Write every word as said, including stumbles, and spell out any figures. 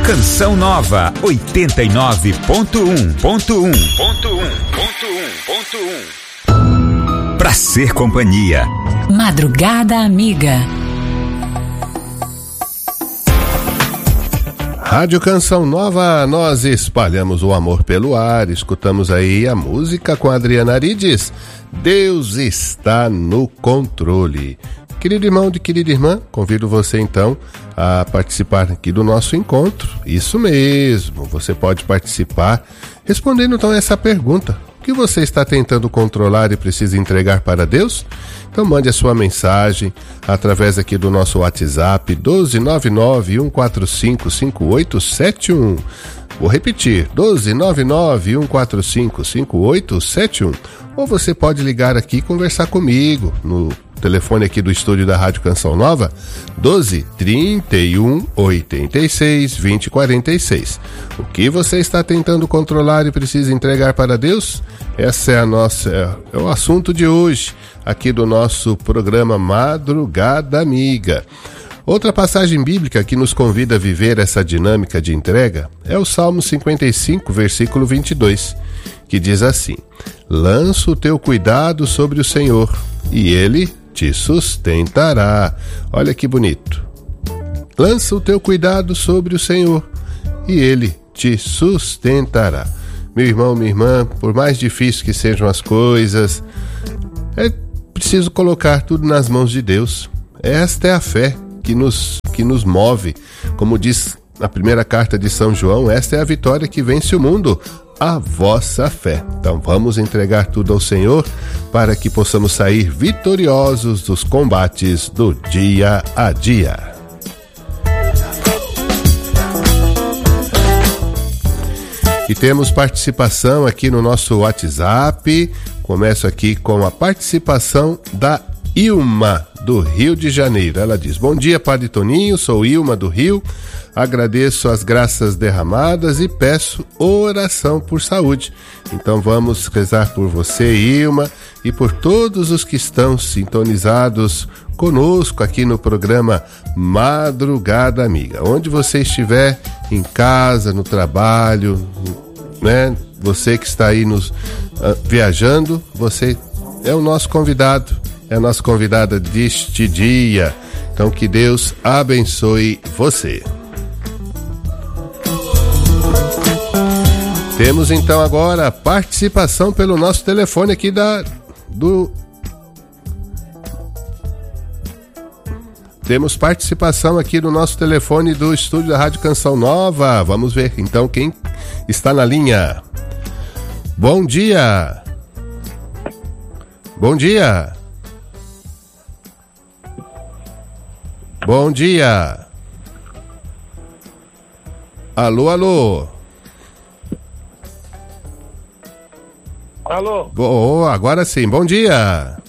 Canção Nova oitenta e nove ponto um ponto um ponto um ponto um ponto um. Pra ser companhia. Madrugada Amiga. Rádio Canção Nova, nós espalhamos o amor pelo ar. Escutamos aí a música com a Adriana Arides. Deus está no controle. Querido irmão e querida irmã, convido você então a participar aqui do nosso encontro. Isso mesmo, você pode participar respondendo então essa pergunta. O que você está tentando controlar e precisa entregar para Deus? Então mande a sua mensagem através aqui do nosso WhatsApp doze nove nove um quatro cinco cinco oito sete um. Vou repetir, doze nove nove um quatro cinco cinco oito sete um. Ou você pode ligar aqui e conversar comigo no telefone aqui do estúdio da Rádio Canção Nova, doze, trinta e um, oitenta e seis, vinte, quarenta e seis. O que você está tentando controlar e precisa entregar para Deus? Essa é a nossa, é, é o assunto de hoje, aqui do nosso programa Madrugada Amiga. Outra passagem bíblica que nos convida a viver essa dinâmica de entrega é o Salmo cinquenta e cinco, versículo vinte e dois, que diz assim: lança o teu cuidado sobre o Senhor, e Ele te sustentará. Olha que bonito. Lança o teu cuidado sobre o Senhor, e Ele te sustentará. Meu irmão, minha irmã, por mais difíceis que sejam as coisas, é preciso colocar tudo nas mãos de Deus. Esta é a fé que nos, que nos move. Como diz na primeira carta de São João, esta é a vitória que vence o mundo, a vossa fé. Então vamos entregar tudo ao Senhor para que possamos sair vitoriosos dos combates do dia a dia. E temos participação aqui no nosso WhatsApp. Começo aqui com a participação da Ilma, do Rio de Janeiro. Ela diz: bom dia, Padre Toninho, sou Ilma do Rio. Agradeço as graças derramadas e peço oração por saúde. Então vamos rezar por você, Ilma, e por todos os que estão sintonizados conosco aqui no programa Madrugada Amiga. Onde você estiver, em casa, no trabalho, né? Você que está aí nos uh, viajando, você é o nosso convidado, é a nossa convidada deste dia. Então que Deus abençoe você. Temos então agora a participação pelo nosso telefone aqui da do Temos participação aqui no nosso telefone do estúdio da Rádio Canção Nova. Vamos ver então quem está na linha. Bom dia. Bom dia. Bom dia. Alô, alô. Alô? Oh, agora sim, bom dia.